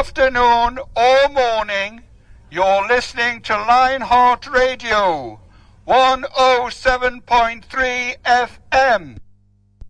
afternoon or morning, you're listening to Lionheart Radio, 107.3 FM.